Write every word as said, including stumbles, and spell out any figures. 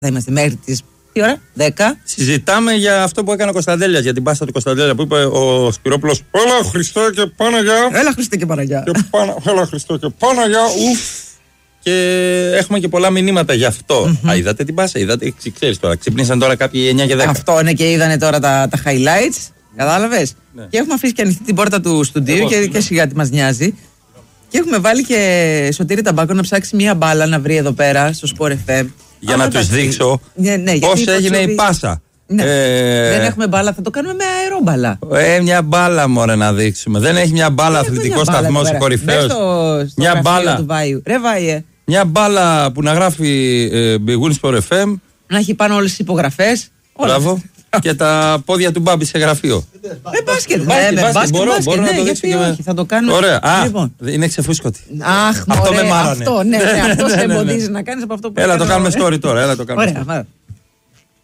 Θα είμαστε μέχρι τις. Τι ώρα, δέκα. Συζητάμε για αυτό που έκανε ο Κωνσταντέλιας, για την πάσα του Κωνσταντέλια που είπε ο Σπυρόπουλος. Έλα Χριστέ και Παναγιά. Έλα Χριστέ και Παναγιά. Και πάνα, έλα Χριστέ και Παναγιά. Ουφ. Και έχουμε και πολλά μηνύματα γι' αυτό. Mm-hmm. Α, είδατε την πάσα, είδατε, ξέρεις τώρα. Ξυπνήσαν τώρα κάποιοι εννιά και δέκα. Αυτό είναι και είδανε τώρα τα, τα highlights. Κατάλαβες. Ναι. Και έχουμε αφήσει και ανοιχτή την πόρτα του στουντίου και, και σιγά τι μας νοιάζει. Και έχουμε βάλει και Σωτήρη Ταμπάκο να ψάξει μία μπάλα να βρει εδώ πέρα στο Sport εφ εμ. Για να τους δείξω ναι, ναι, πώς έγινε η πάσα. Ναι. Ε... Δεν έχουμε μπάλα, θα το κάνουμε με αερόμπαλα. Ε, μια μπάλα μωρέ να δείξουμε. Δεν έχει μια μπάλα αθλητικό σταθμό κορυφαίο. Μια μπάλα. Του Βάιου. Ρε Βάιε. Μια μπάλα που να γράφει ε, Big Win Sport εφ εμ. Να έχει πάνω όλες τις υπογραφές. Μπράβο. Και τα πόδια του Μπάμπη σε γραφείο. Ε, μπάσκετ. Μπορώ να το δείξω και με... Θα το κάνουμε. Ωραία. Α, είναι ξεφούσκωτη. Αχ, αυτό με μάρανε. Αυτό, ναι, αυτό σε εμποδίζει να κάνεις από αυτό που. Έλα το κάνουμε story τώρα. Έλα το κάνουμε. Ωραία.